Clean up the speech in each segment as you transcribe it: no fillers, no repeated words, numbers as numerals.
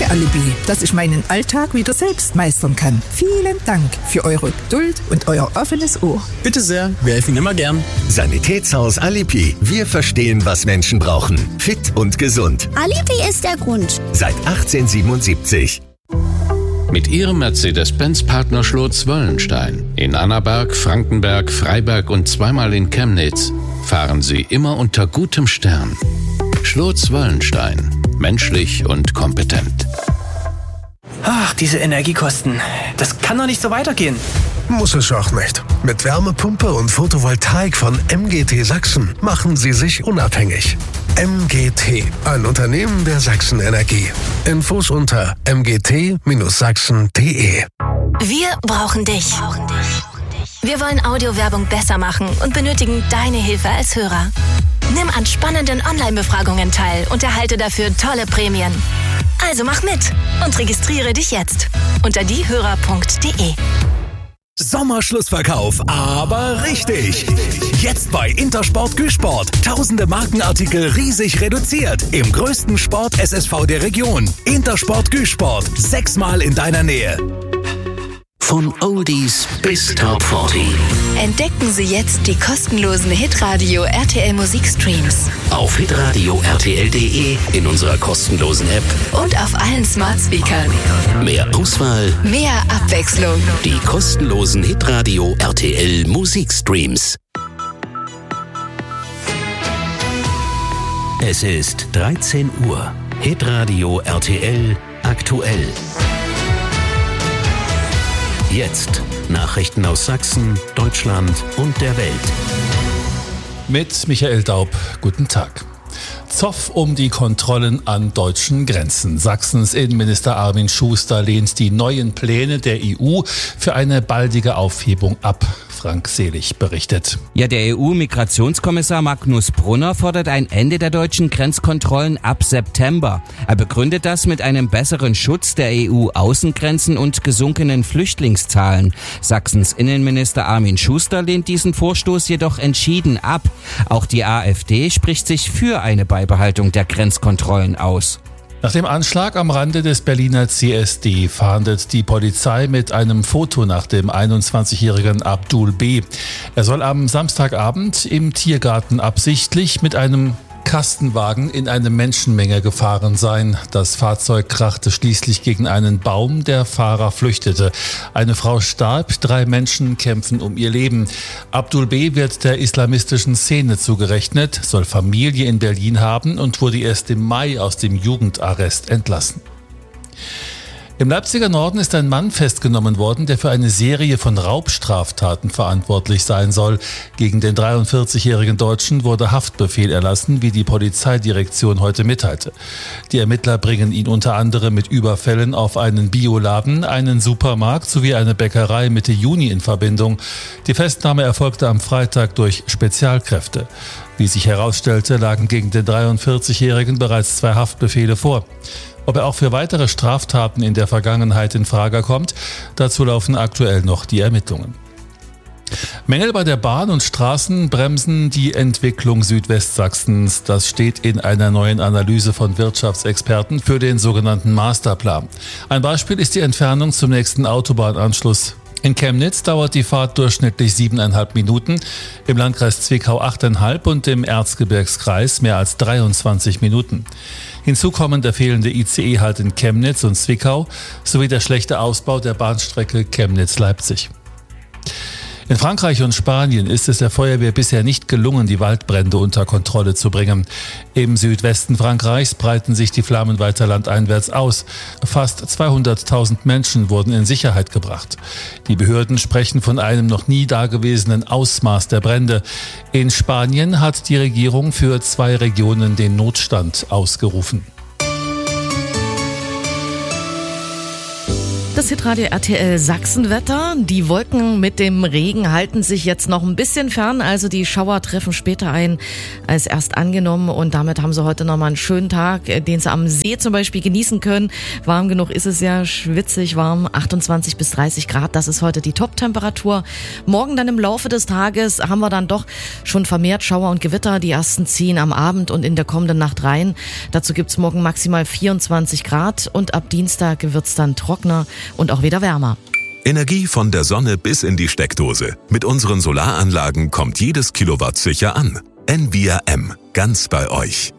Alibi, dass ich meinen Alltag wieder selbst meistern kann. Vielen Dank für eure Geduld und euer offenes Ohr. Bitte sehr, wir helfen immer gern. Sanitätshaus Alibi. Wir verstehen, was Menschen brauchen. Fit und gesund. Alibi ist der Grund. Seit 1877. Mit Ihrem Mercedes-Benz-Partner Schlotz-Wöllenstein in Annaberg, Frankenberg, Freiberg und zweimal in Chemnitz fahren Sie immer unter gutem Stern. Schlotz-Wöllenstein. Menschlich und kompetent. Ach, diese Energiekosten. Das kann doch nicht so weitergehen. Muss es auch nicht. Mit Wärmepumpe und Photovoltaik von MGT Sachsen machen Sie sich unabhängig. MGT, ein Unternehmen der Sachsen Energie. Infos unter mgt-sachsen.de. Wir brauchen dich. Wir wollen Audiowerbung besser machen und benötigen deine Hilfe als Hörer. Nimm an spannenden Online-Befragungen teil und erhalte dafür tolle Prämien. Also mach mit und registriere dich jetzt unter diehörer.de. Sommerschlussverkauf, aber richtig. Jetzt bei Intersport Güsport. Tausende Markenartikel riesig reduziert. Im größten Sport-SSV der Region. Intersport Güsport. 6-mal in deiner Nähe. Von Oldies bis Top 40. Entdecken Sie jetzt die kostenlosen Hitradio RTL Musikstreams. Auf hitradio rtl.de, in unserer kostenlosen App und auf allen Smart Speakern. Mehr Auswahl, mehr Abwechslung. Die kostenlosen Hitradio RTL Musikstreams. Es ist 13 Uhr. Hitradio RTL aktuell. Jetzt Nachrichten aus Sachsen, Deutschland und der Welt. Mit Michael Daub, guten Tag. Zoff um die Kontrollen an deutschen Grenzen. Sachsens Innenminister Armin Schuster lehnt die neuen Pläne der EU für eine baldige Aufhebung ab. Frank Selig berichtet. Ja, der EU-Migrationskommissar Magnus Brunner fordert ein Ende der deutschen Grenzkontrollen ab September. Er begründet das mit einem besseren Schutz der EU-Außengrenzen und gesunkenen Flüchtlingszahlen. Sachsens Innenminister Armin Schuster lehnt diesen Vorstoß jedoch entschieden ab. Auch die AfD spricht sich für eine Beibehaltung der Grenzkontrollen aus. Nach dem Anschlag am Rande des Berliner CSD fahndet die Polizei mit einem Foto nach dem 21-jährigen Abdul B. Er soll am Samstagabend im Tiergarten absichtlich mit einem Kastenwagen in eine Menschenmenge gefahren sein. Das Fahrzeug krachte schließlich gegen einen Baum, der Fahrer flüchtete. Eine Frau starb, 3 Menschen kämpfen um ihr Leben. Abdul B. wird der islamistischen Szene zugerechnet, soll Familie in Berlin haben und wurde erst im Mai aus dem Jugendarrest entlassen. Im Leipziger Norden ist ein Mann festgenommen worden, der für eine Serie von Raubstraftaten verantwortlich sein soll. Gegen den 43-jährigen Deutschen wurde Haftbefehl erlassen, wie die Polizeidirektion heute mitteilte. Die Ermittler bringen ihn unter anderem mit Überfällen auf einen Bioladen, einen Supermarkt sowie eine Bäckerei Mitte Juni in Verbindung. Die Festnahme erfolgte am Freitag durch Spezialkräfte. Wie sich herausstellte, lagen gegen den 43-jährigen bereits 2 Haftbefehle vor. Ob er auch für weitere Straftaten in der Vergangenheit in Frage kommt, dazu laufen aktuell noch die Ermittlungen. Mängel bei der Bahn und Straßen bremsen die Entwicklung Südwestsachsens. Das steht in einer neuen Analyse von Wirtschaftsexperten für den sogenannten Masterplan. Ein Beispiel ist die Entfernung zum nächsten Autobahnanschluss. In Chemnitz dauert die Fahrt durchschnittlich 7,5 Minuten, im Landkreis Zwickau 8,5 und im Erzgebirgskreis mehr als 23 Minuten. Hinzu kommen der fehlende ICE-Halt in Chemnitz und Zwickau sowie der schlechte Ausbau der Bahnstrecke Chemnitz-Leipzig. In Frankreich und Spanien ist es der Feuerwehr bisher nicht gelungen, die Waldbrände unter Kontrolle zu bringen. Im Südwesten Frankreichs breiten sich die Flammen weiter landeinwärts aus. Fast 200.000 Menschen wurden in Sicherheit gebracht. Die Behörden sprechen von einem noch nie dagewesenen Ausmaß der Brände. In Spanien hat die Regierung für 2 Regionen den Notstand ausgerufen. Das das Hitradio RTL Sachsenwetter. Die Wolken mit dem Regen halten sich jetzt noch ein bisschen fern, also die Schauer treffen später ein als erst angenommen und damit haben sie heute nochmal einen schönen Tag, den sie am See zum Beispiel genießen können. Warm genug ist es ja, schwitzig warm, 28 bis 30 Grad, das ist heute die Top-Temperatur. Morgen dann im Laufe des Tages haben wir dann doch schon vermehrt Schauer und Gewitter. Die ersten ziehen am Abend und in der kommenden Nacht rein. Dazu gibt's morgen maximal 24 Grad und ab Dienstag wird's dann trockener und auch wieder wärmer. Energie von der Sonne bis in die Steckdose. Mit unseren Solaranlagen kommt jedes Kilowatt sicher an. Envia M. Ganz bei euch.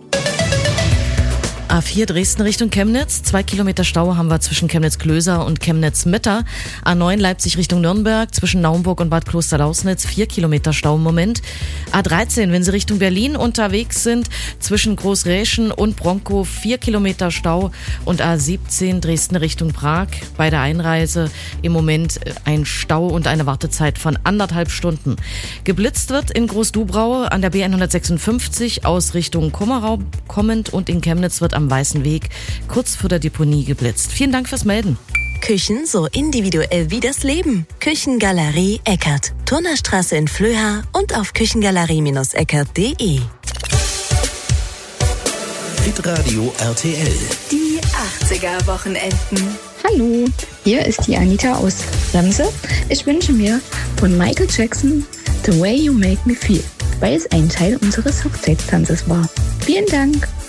A4 Dresden Richtung Chemnitz. 2 Kilometer Stau haben wir zwischen Chemnitz-Klöser und Chemnitz-Mitte. A9 Leipzig Richtung Nürnberg. Zwischen Naumburg und Bad Klosterlausnitz 4 Kilometer Stau im Moment. A13, wenn Sie Richtung Berlin unterwegs sind, zwischen Großräschen und Bronkow 4 Kilometer Stau. Und A17 Dresden Richtung Prag. Bei der Einreise im Moment ein Stau und eine Wartezeit von 1,5 Stunden. Geblitzt wird in Großdubrau an der B156 aus Richtung Kummerau kommend und in Chemnitz wird am Weißen Weg kurz vor der Deponie geblitzt. Vielen Dank fürs Melden. Küchen so individuell wie das Leben. Küchengalerie Eckert. Turnerstraße in Flöha und auf küchengalerie-eckert.de. Hitradio RTL. Die 80er-Wochenenden. Hallo, hier ist die Anita aus Bremse. Ich wünsche mir von Michael Jackson The Way You Make Me Feel, weil es ein Teil unseres Hochzeitstanzes war. Vielen Dank.